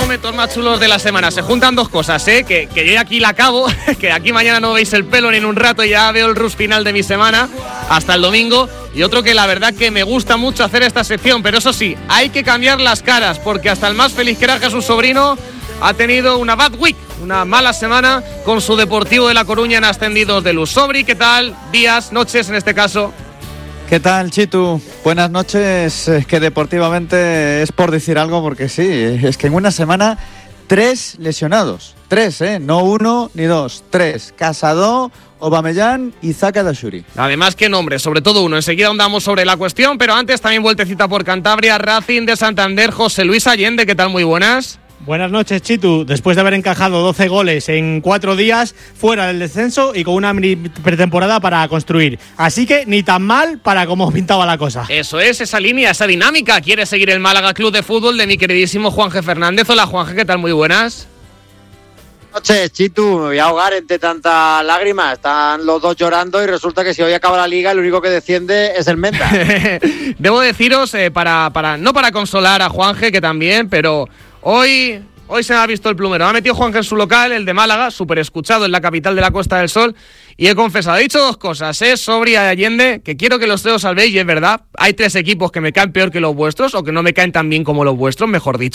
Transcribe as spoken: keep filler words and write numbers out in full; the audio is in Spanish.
momentos más chulos de la semana. Se juntan dos cosas, ¿eh? Que, que yo aquí la acabo, que aquí mañana no veis el pelo ni en un rato, ya veo el rush final de mi semana, hasta el domingo. Y otro que la verdad que me gusta mucho hacer esta sección, pero eso sí, hay que cambiar las caras, porque hasta el más feliz que era Jesús Sobrino ha tenido una bad week, una mala semana con su Deportivo de La Coruña en ascendidos de luz. Sobri, ¿qué tal? Días, noches en este caso. ¿Qué tal, Chitu? Buenas noches. Es que deportivamente es por decir algo, porque sí, es que en una semana tres lesionados. Tres, ¿eh? No uno ni dos, tres. Casado, Aubameyang y Zaka Dashuri. Además, qué nombre, sobre todo uno. Enseguida ahondamos sobre la cuestión, pero antes también vueltecita por Cantabria, Racing de Santander, José Luis Allende. ¿Qué tal? Muy buenas. Buenas noches, Chitu. Después de haber encajado doce goles en cuatro días, fuera del descenso y con una mini pretemporada para construir. Así que ni tan mal para cómo pintaba la cosa. Eso es, esa línea, esa dinámica. Quiere seguir el Málaga Club de Fútbol de mi queridísimo Juanje Fernández. Hola, Juanje, ¿qué tal? Muy buenas. Buenas noches, Chitu. Me voy a ahogar entre tantas lágrimas. Están los dos llorando y resulta que si hoy acaba la liga, el único que desciende es el Menda. Debo deciros, eh, para, para no para consolar a Juanje, que también, pero... Hoy, hoy se me ha visto el plumero. Me ha metido Juanje en su local, el de Málaga, súper escuchado en la capital de la Costa del Sol. Y he confesado, he dicho dos cosas, ¿eh? Sobri y Allende, que quiero que los dos salvéis, y es verdad. Hay tres equipos que me caen peor que los vuestros, o que no me caen tan bien como los vuestros, mejor dicho.